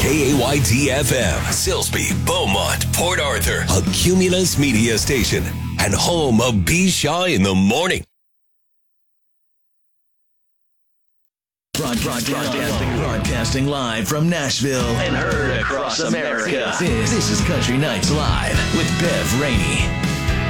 KAYT-FM, Silsbee, Beaumont, Port Arthur, a Cumulus media station, and home of B. Shaw in the Morning. Broadcasting live from Nashville and heard across America. This is Country Nights Live with Bev Rainey.